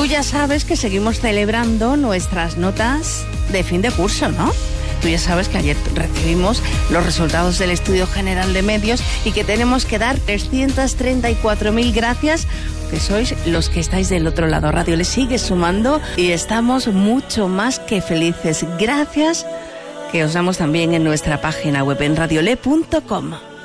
Tú ya sabes que seguimos celebrando nuestras notas de fin de curso, ¿no? Tú ya sabes que ayer recibimos los resultados del Estudio General de Medios y que tenemos que dar 334.000 gracias, que sois los que estáis del otro lado. Radio le sigue sumando y estamos mucho más que felices. Gracias, que os damos también en nuestra página web en radiole.com.